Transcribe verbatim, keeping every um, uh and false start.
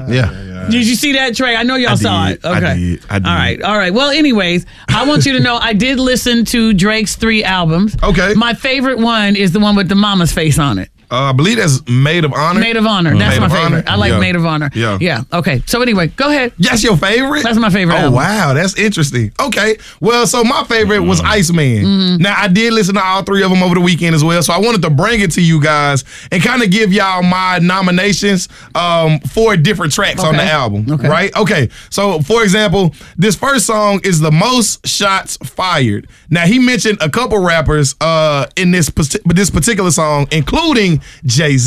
Yeah. yeah. Did you see that, Trey? I know y'all I saw did. it. Okay. I did. I did. All right. All right. Well, anyways, I want you to know I did listen to Drake's three albums. Okay. My favorite one is the one with the mama's face on it. Uh, I believe that's Maid of Honor. Maid of Honor. That's Maid my of favorite. Honor? I like Yeah. Maid of Honor. Yeah. Yeah. Okay. So anyway, go ahead. That's your favorite? That's my favorite Oh, album. wow. That's interesting. Okay. Well, so my favorite was Iceman. Mm-hmm. Now, I did listen to all three of them over the weekend as well, so I wanted to bring it to you guys and kind of give y'all my nominations um, for different tracks on the Okay. album, Okay. right? Okay. So, for example, this first song is The Most Shots Fired. Now, he mentioned a couple rappers uh, in this, this particular song, including Jay-Z.